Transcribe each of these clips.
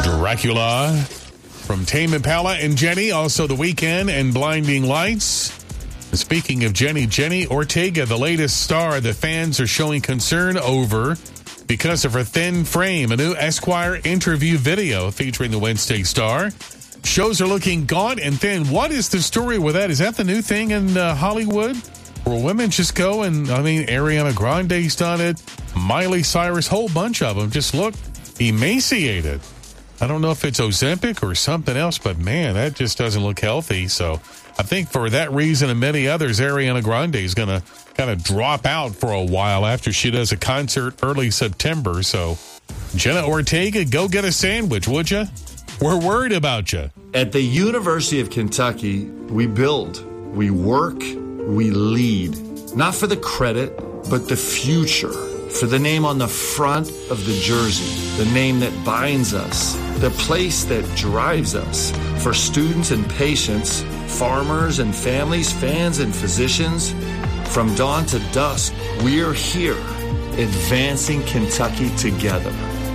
Dracula from Tame Impala and Jenny, also The Weeknd and Blinding Lights. Speaking of Jenny Ortega, the latest star that fans are showing concern over because of her thin frame. A new Esquire interview video featuring the Wednesday star shows her looking gaunt and thin. What is the story with that? Is that the new thing in Hollywood? Where women just go and, Ariana Grande's done it, Miley Cyrus, whole bunch of them just look emaciated. I don't know if it's Ozempic or something else, but man, that just doesn't look healthy. So I think for that reason and many others, Ariana Grande is going to kind of drop out for a while after she does a concert early September. So Jenna Ortega, go get a sandwich, would you? We're worried about you. At the University of Kentucky, we build, we work, we lead. Not for the credit, but the future. For the name on the front of the jersey, the name that binds us, the place that drives us. For students and patients, farmers and families, fans and physicians, from dawn to dusk, we're here, advancing Kentucky together.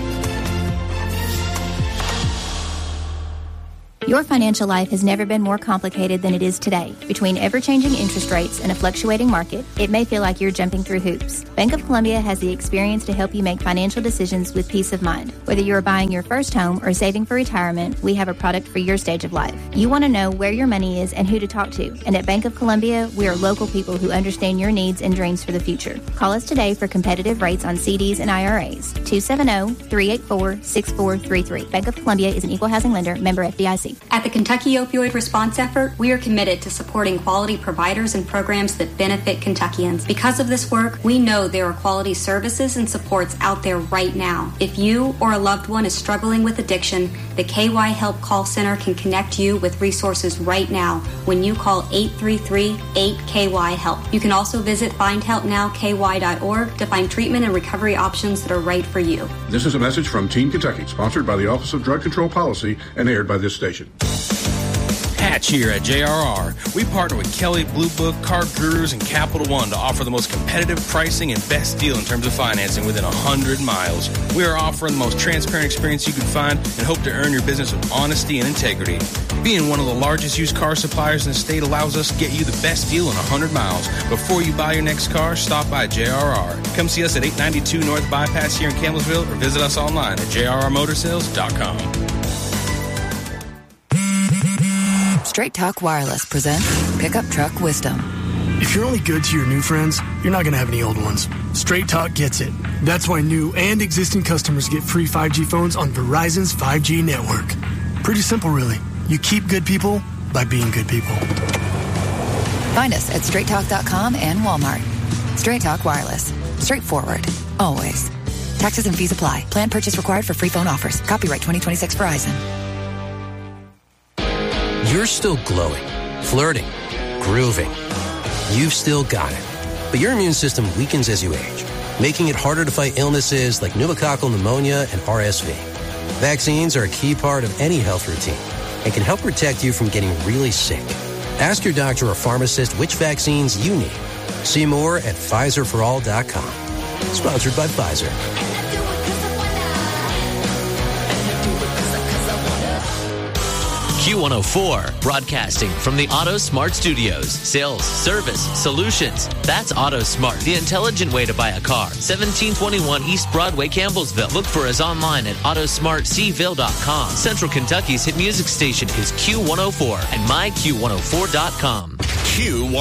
Your financial life has never been more complicated than it is today. Between ever-changing interest rates and a fluctuating market, it may feel like you're jumping through hoops. Bank of Columbia has the experience to help you make financial decisions with peace of mind. Whether you're buying your first home or saving for retirement, we have a product for your stage of life. You want to know where your money is and who to talk to. And at Bank of Columbia, we are local people who understand your needs and dreams for the future. Call us today for competitive rates on CDs and IRAs. 270-384-6433. Bank of Columbia is an equal housing lender, member FDIC. At the Kentucky Opioid Response Effort, we are committed to supporting quality providers and programs that benefit Kentuckians. Because of this work, we know there are quality services and supports out there right now. If you or a loved one is struggling with addiction, the KY Help Call Center can connect you with resources right now when you call 833-8KY-HELP. You can also visit findhelpnowky.org to find treatment and recovery options that are right for you. This is a message from Team Kentucky, sponsored by the Office of Drug Control Policy and aired by this station. Hatch here at JRR. We partner with Kelly Blue Book, Car Gurus, and Capital One to offer the most competitive pricing and best deal in terms of financing within 100 miles. We are offering the most transparent experience you can find and hope to earn your business with honesty and integrity. Being one of the largest used car suppliers in the state allows us to get you the best deal in 100 miles. Before you buy your next car, stop by JRR. Come see us at 892 North Bypass here in Campbellsville or visit us online at jrrmotorsales.com. Straight Talk Wireless presents Pickup Truck Wisdom. If you're only good to your new friends, you're not going to have any old ones. Straight Talk gets it. That's why new and existing customers get free 5G phones on Verizon's 5G network. Pretty simple, really. You keep good people by being good people. Find us at straighttalk.com and Walmart. Straight Talk Wireless. Straightforward. Always. Taxes and fees apply. Plan purchase required for free phone offers. Copyright 2026 Verizon. You're still glowing, flirting, grooving. You've still got it. But your immune system weakens as you age, making it harder to fight illnesses like pneumococcal pneumonia and RSV. Vaccines are a key part of any health routine and can help protect you from getting really sick. Ask your doctor or pharmacist which vaccines you need. See more at PfizerForAll.com. Sponsored by Pfizer. Q104, broadcasting from the Auto Smart Studios. Sales, service, solutions. That's Auto Smart, the intelligent way to buy a car. 1721 East Broadway, Campbellsville. Look for us online at autosmartcville.com. Central Kentucky's hit music station is Q104 and myQ104.com. Q104.